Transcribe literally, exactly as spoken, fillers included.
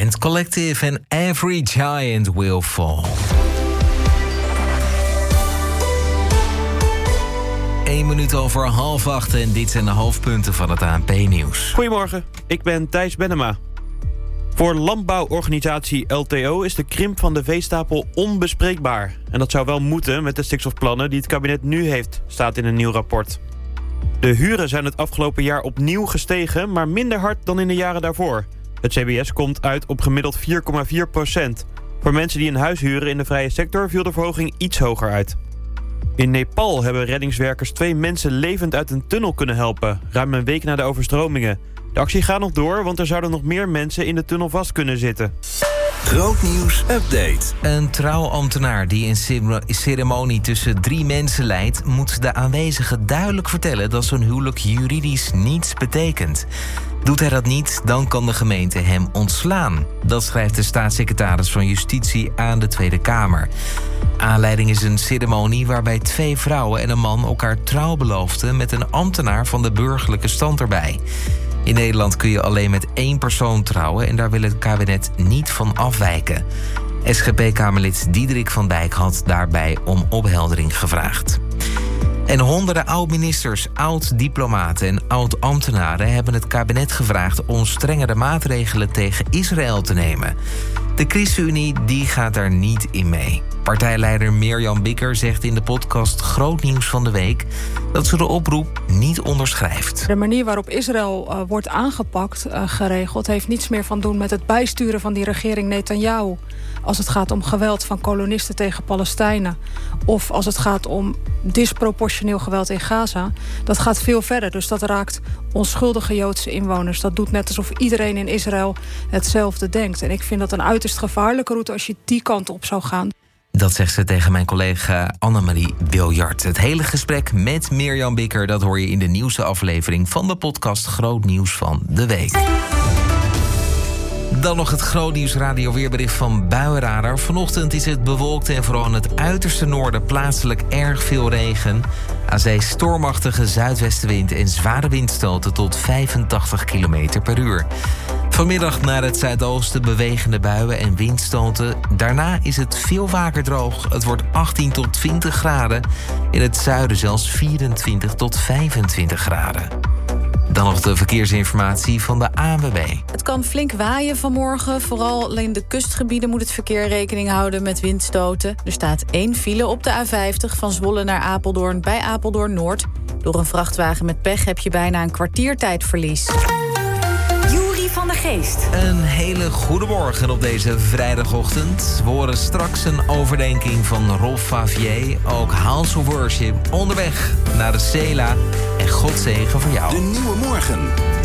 Giant Collective en Every Giant Will Fall. Eén minuut over half acht en dit zijn de hoofdpunten van het A N P-nieuws. Goedemorgen, ik ben Thijs Bennema. Voor landbouworganisatie L T O is de krimp van de veestapel onbespreekbaar. En dat zou wel moeten met de stikstofplannen die het kabinet nu heeft, staat in een nieuw rapport. De huren zijn het afgelopen jaar opnieuw gestegen, maar minder hard dan in de jaren daarvoor. Het C B S komt uit op gemiddeld vier komma vier procent. Voor mensen die een huis huren in de vrije sector viel de verhoging iets hoger uit. In Nepal hebben reddingswerkers twee mensen levend uit een tunnel kunnen helpen, ruim een week na de overstromingen. De actie gaat nog door, want er zouden nog meer mensen in de tunnel vast kunnen zitten. Grootnieuws update. Een trouwambtenaar die een ceremonie tussen drie mensen leidt, moet de aanwezigen duidelijk vertellen dat zo'n huwelijk juridisch niets betekent. Doet hij dat niet, dan kan de gemeente hem ontslaan. Dat schrijft de staatssecretaris van Justitie aan de Tweede Kamer. Aanleiding is een ceremonie waarbij twee vrouwen en een man elkaar trouw beloofden met een ambtenaar van de burgerlijke stand erbij. In Nederland kun je alleen met één persoon trouwen en daar wil het kabinet niet van afwijken. S G P-Kamerlid Diederik van Dijk had daarbij om opheldering gevraagd. En honderden oud-ministers, oud-diplomaten en oud-ambtenaren hebben het kabinet gevraagd om strengere maatregelen tegen Israël te nemen. De ChristenUnie die gaat daar niet in mee. Partijleider Mirjam Bikker zegt in de podcast Grootnieuws van de Week dat ze de oproep niet onderschrijft. De manier waarop Israël uh, wordt aangepakt, uh, geregeld, heeft niets meer van doen met het bijsturen van die regering Netanyahu. Als het gaat om geweld van kolonisten tegen Palestijnen, of als het gaat om disproportioneel geweld in Gaza, dat gaat veel verder. Dus dat raakt onschuldige Joodse inwoners. Dat doet net alsof iedereen in Israël hetzelfde denkt. En ik vind dat een uiterst gevaarlijke route als je die kant op zou gaan. Dat zegt ze tegen mijn collega Annemarie Biljart. Het hele gesprek met Mirjam Bikker, dat hoor je in de nieuwste aflevering van de podcast Grootnieuws van de Week. Dan nog het Grootnieuws Radio weerbericht van Buienradar. Vanochtend is het bewolkt en vooral in het uiterste noorden plaatselijk erg veel regen. Aan zee stormachtige zuidwestenwind en zware windstoten tot vijfentachtig kilometer per uur. Vanmiddag naar het zuidoosten bewegende buien en windstoten. Daarna is het veel vaker droog. Het wordt achttien tot twintig graden. In het zuiden zelfs vierentwintig tot vijfentwintig graden. Dan nog de verkeersinformatie van de A N W B. Het kan flink waaien vanmorgen. Vooral in de kustgebieden moet het verkeer rekening houden met windstoten. Er staat één file op de A vijftig van Zwolle naar Apeldoorn bij Apeldoorn Noord. Door een vrachtwagen met pech heb je bijna een kwartiertijdverlies. Jury van der Geest. Een hele goede morgen op deze vrijdagochtend. We horen straks een overdenking van Rolf Favier. Ook House of Worship onderweg naar de Sela. En God zegen voor jou. De nieuwe morgen.